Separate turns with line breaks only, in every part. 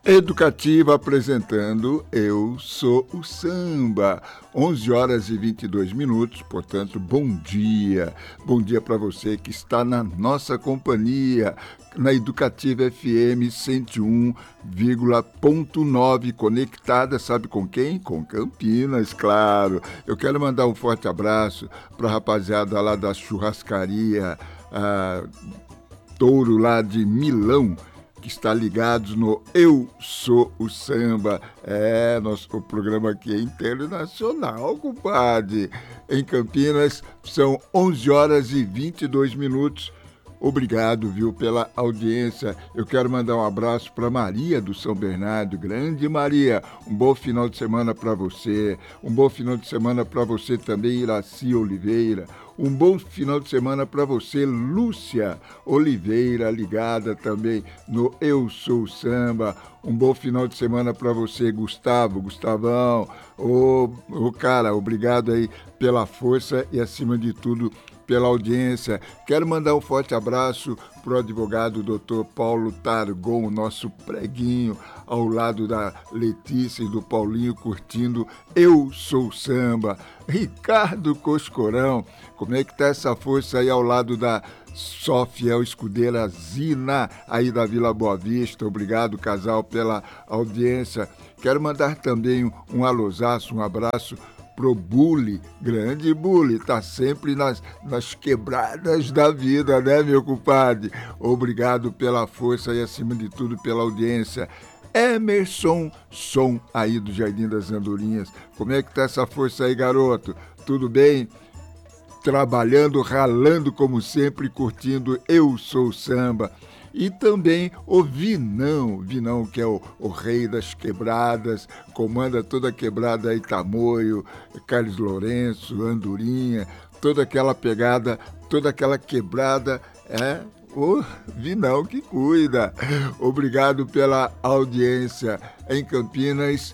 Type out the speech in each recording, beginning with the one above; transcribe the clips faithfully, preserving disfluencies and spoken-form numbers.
Educativa apresentando Eu Sou o Samba, onze horas e vinte e dois minutos, portanto, bom dia. Bom dia para você que está na nossa companhia, na Educativa F M cento e um vírgula nove, conectada, sabe com quem? Com Campinas, claro. Eu quero mandar um forte abraço para a rapaziada lá da churrascaria ah, Touro, lá de Milão, que está ligados no Eu Sou o Samba. É, nosso, o programa aqui é internacional, compadre. Em Campinas, são onze horas e vinte e dois minutos. Obrigado, viu, pela audiência. Eu quero mandar um abraço para Maria do São Bernardo. Grande Maria, um bom final de semana para você. Um bom final de semana para você também, Iraci Oliveira. Um bom final de semana para você, Lúcia Oliveira, ligada também no Eu Sou o Samba. Um bom final de semana para você, Gustavo, Gustavão. Ô, ô, cara, obrigado aí pela força e, acima de tudo, pela audiência. Quero mandar um forte abraço para o advogado doutor Paulo Targon, nosso preguinho, ao lado da Letícia e do Paulinho, curtindo Eu Sou Samba. Ricardo Coscorão, como é que tá essa força aí ao lado da Sofia Escudeira Zina, aí da Vila Boa Vista? Obrigado, casal, pela audiência. Quero mandar também um, um alôzaço, um abraço pro Bully, grande Bully, tá sempre nas, nas quebradas da vida, né, meu compadre? Obrigado pela força e, acima de tudo, pela audiência. Emerson Som, aí do Jardim das Andorinhas. Como é que tá essa força aí, garoto? Tudo bem? Trabalhando, ralando como sempre, curtindo Eu Sou Samba. E também o Vinão, Vinão que é o, o rei das quebradas, comanda toda a quebrada aí, Tamoio, Carlos Lourenço, Andorinha, toda aquela pegada, toda aquela quebrada, é o Vinão que cuida. Obrigado pela audiência. Em Campinas,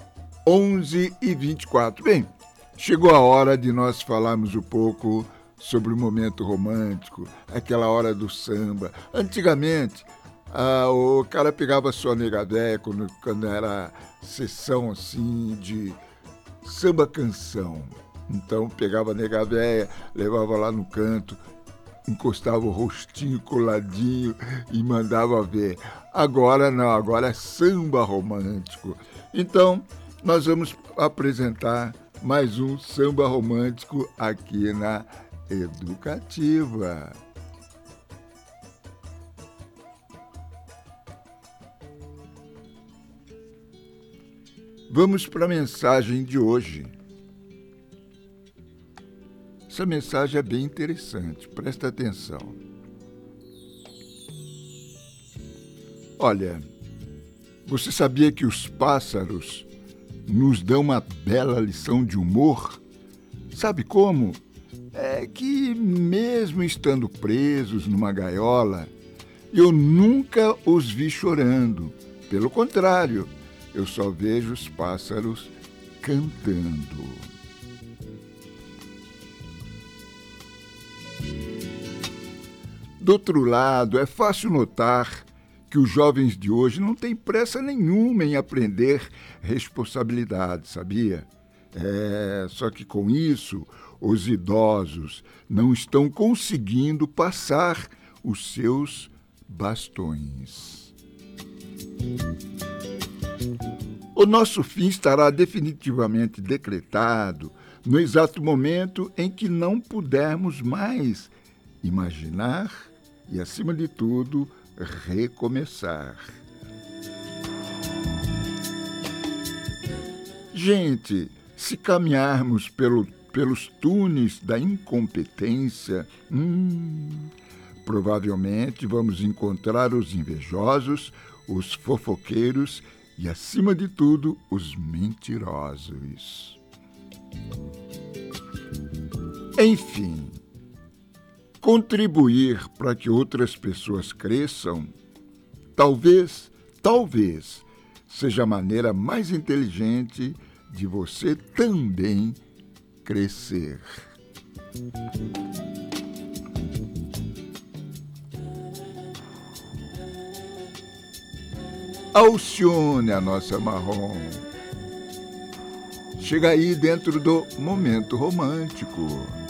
onze e vinte e quatro. Bem, chegou a hora de nós falarmos um pouco sobre o momento romântico, aquela hora do samba. Antigamente, ah, o cara pegava sua nega véia quando, quando era sessão assim de samba-canção. Então pegava a nega véia, levava lá no canto, encostava o rostinho coladinho e mandava ver. Agora não, agora é samba romântico. Então, nós vamos apresentar mais um samba romântico aqui na Educativa. Vamos para a mensagem de hoje. Essa mensagem é bem interessante, presta atenção. Olha, você sabia que os pássaros nos dão uma bela lição de humor? Sabe como? É que mesmo estando presos numa gaiola, eu nunca os vi chorando. Pelo contrário, eu só vejo os pássaros cantando. Do outro lado, é fácil notar que os jovens de hoje não têm pressa nenhuma em aprender responsabilidade, sabia? É, só que com isso, os idosos não estão conseguindo passar os seus bastões. O nosso fim estará definitivamente decretado no exato momento em que não pudermos mais imaginar e, acima de tudo, recomeçar. Gente, se caminharmos pelo, pelos túneis da incompetência, hum, provavelmente vamos encontrar os invejosos, os fofoqueiros e, acima de tudo, os mentirosos. Enfim, contribuir para que outras pessoas cresçam, talvez, talvez, seja a maneira mais inteligente de você também crescer. Alcione, a nossa marrom. Chega aí dentro do Momento Romântico.